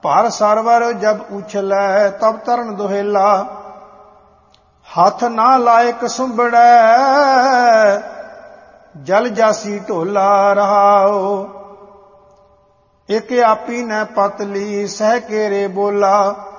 ਭਰ ਸਰਵਰ ਜਬ ਉਛਲੈ ਤਬ ਤਰਨ ਦੁਹੇਲਾ। ਹੱਥ ਨਾ ਲਾਇਕ ਸੁੰਬੜੈ ਜਲ ਜਾਸੀ ਢੋਲਾ ਰਹਾਓ। ਇਕ ਆਪੀ ਨੈ ਪਤਲੀ ਸਹਿ ਕੇਰੇ ਬੋਲਾ।